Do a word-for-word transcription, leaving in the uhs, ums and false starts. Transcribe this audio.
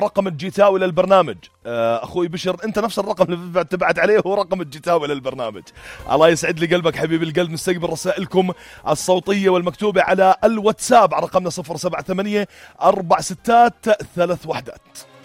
رقم الجيتاوي للبرنامج. أخوي بشر أنت نفس الرقم اللي تبعت عليه هو رقم الجيتاوي للبرنامج. الله يسعد لي قلبك حبيب القلب. نستقبل رسائلكم الصوتية والمكتوبة على الواتساب على رقمنا صفر سبعة ثمانية أربع ستات ثلاث وحدات.